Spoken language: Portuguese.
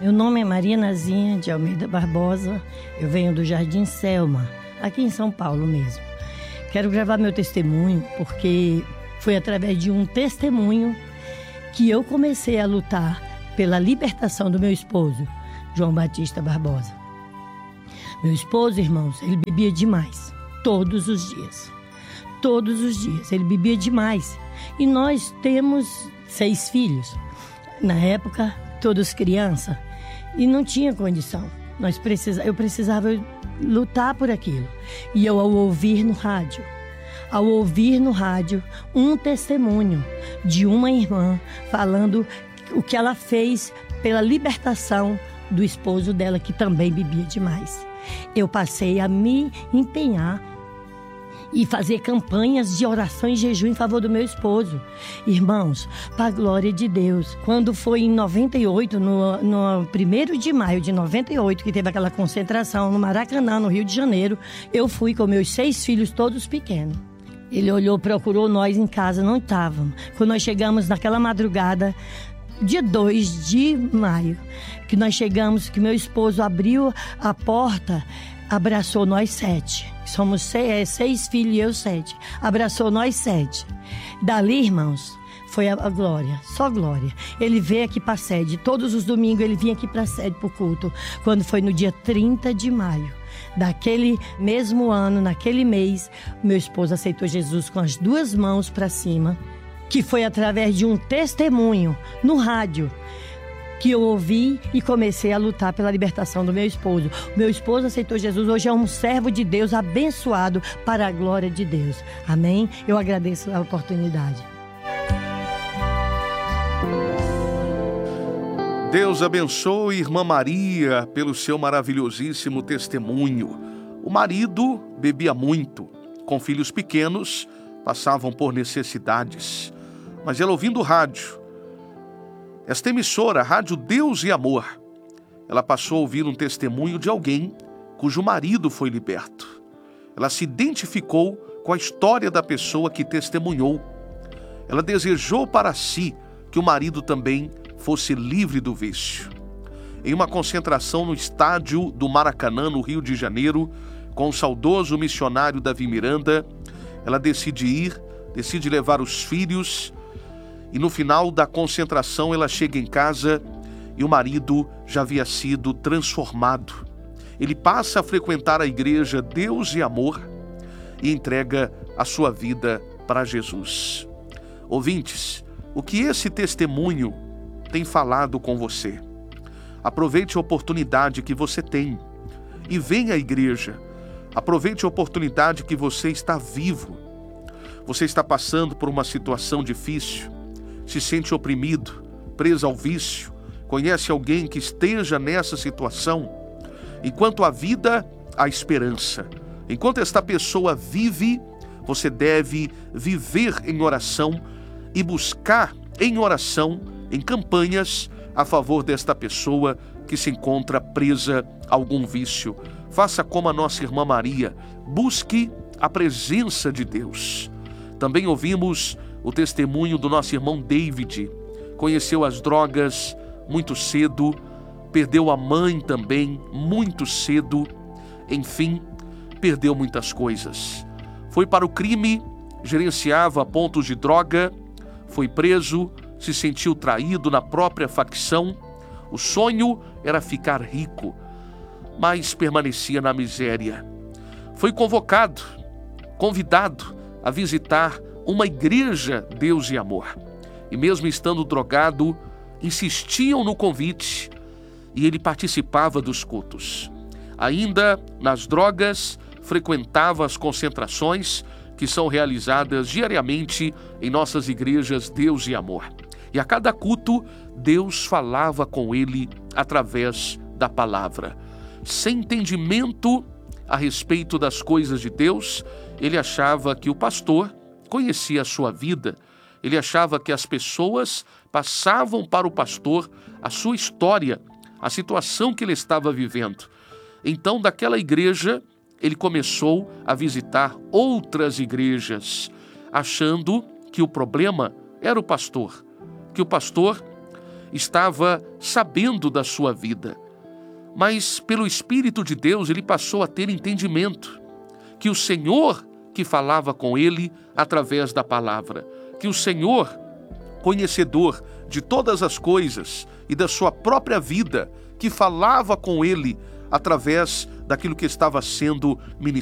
Meu nome é Maria Nazinha de Almeida Barbosa, eu venho do Jardim Selma, aqui em São Paulo mesmo. Quero gravar meu testemunho porque foi através de um testemunho que eu comecei a lutar pela libertação do meu esposo, João Batista Barbosa. Meu esposo, irmãos, ele bebia demais, todos os dias. Todos os dias, ele bebia demais. E nós temos 6 filhos. Na época, todos crianças. E não tinha condição. Eu precisava lutar por aquilo. E eu, ao ouvir no rádio um testemunho de uma irmã falando o que ela fez pela libertação do esposo dela, que também bebia demais. Eu passei a me empenhar e fazer campanhas de oração e jejum em favor do meu esposo. Irmãos, para a glória de Deus, quando foi em 98, no 1º de maio de 98, que teve aquela concentração no Maracanã, no Rio de Janeiro, eu fui com meus 6 filhos, todos pequenos. Ele olhou, procurou nós em casa, não estávamos. Quando nós chegamos naquela madrugada, dia 2 de maio, que nós chegamos, que meu esposo abriu a porta, abraçou nós 7. Somos 6 filhos e eu 7. Abraçou nós 7. Dali, irmãos, foi a glória, só glória. Ele veio aqui para a sede. Todos os domingos ele vinha aqui para a sede, para o culto. Quando foi no dia 30 de maio, daquele mesmo ano, naquele mês, meu esposo aceitou Jesus com as 2 mãos para cima, que foi através de um testemunho no rádio, que eu ouvi e comecei a lutar pela libertação do meu esposo. O meu esposo aceitou Jesus, hoje é um servo de Deus, abençoado para a glória de Deus. Amém? Eu agradeço a oportunidade. Deus abençoe irmã Maria pelo seu maravilhosíssimo testemunho. O marido bebia muito, com filhos pequenos, passavam por necessidades. Mas ela, ouvindo o rádio, esta emissora, Rádio Deus e Amor, ela passou a ouvir um testemunho de alguém cujo marido foi liberto. Ela se identificou com a história da pessoa que testemunhou. Ela desejou para si que o marido também fosse livre do vício. Em uma concentração no estádio do Maracanã, no Rio de Janeiro, com o saudoso missionário Davi Miranda, ela decide levar os filhos. E no final da concentração ela chega em casa e o marido já havia sido transformado. Ele passa a frequentar a igreja Deus e Amor e entrega a sua vida para Jesus. Ouvintes, o que esse testemunho tem falado com você? Aproveite a oportunidade que você tem e venha à igreja. Aproveite a oportunidade que você está vivo. Você está passando por uma situação difícil, se sente oprimido, preso ao vício, conhece alguém que esteja nessa situação. Enquanto há vida, há esperança. Enquanto esta pessoa vive, você deve viver em oração e buscar em oração, em campanhas, a favor desta pessoa que se encontra presa a algum vício. Faça como a nossa irmã Maria, busque a presença de Deus. Também ouvimos o testemunho do nosso irmão David. Conheceu as drogas muito cedo, perdeu a mãe também muito cedo, enfim, perdeu muitas coisas. Foi para o crime, gerenciava pontos de droga, foi preso, se sentiu traído na própria facção. O sonho era ficar rico, mas permanecia na miséria. Foi convidado a visitar uma igreja Deus e Amor. E mesmo estando drogado, insistiam no convite e ele participava dos cultos. Ainda nas drogas, frequentava as concentrações que são realizadas diariamente em nossas igrejas Deus e Amor. E a cada culto, Deus falava com ele através da palavra. Sem entendimento a respeito das coisas de Deus, ele achava que o pastor conhecia a sua vida. Ele achava que as pessoas passavam para o pastor a sua história, a situação que ele estava vivendo. Então, daquela igreja, ele começou a visitar outras igrejas, achando que o problema era o pastor, que o pastor estava sabendo da sua vida. Mas pelo Espírito de Deus ele passou a ter entendimento que o Senhor que falava com ele através da palavra, que o Senhor, conhecedor de todas as coisas e da sua própria vida, que falava com ele através daquilo que estava sendo ministrado.